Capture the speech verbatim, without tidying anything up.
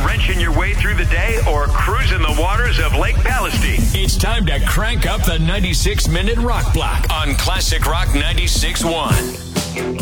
wrenching your way through the day or cruising the waters of Lake Palestine. It's time to crank up the ninety-six minute rock block on Classic Rock ninety-six point one.